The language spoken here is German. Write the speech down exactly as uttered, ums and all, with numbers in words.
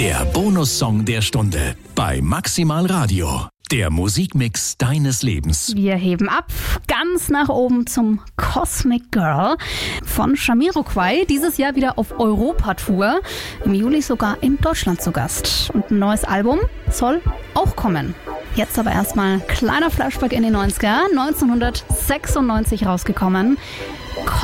Der Bonussong der Stunde bei Maximal Radio. Der Musikmix deines Lebens. Wir heben ab, ganz nach oben zum Cosmic Girl von Jamiroquai. Dieses Jahr wieder auf Europatour. Im Juli sogar in Deutschland zu Gast. Und ein neues Album soll auch kommen. Jetzt aber erstmal kleiner Flashback in die neunziger. neunzehnhundertsechsundneunzig rausgekommen.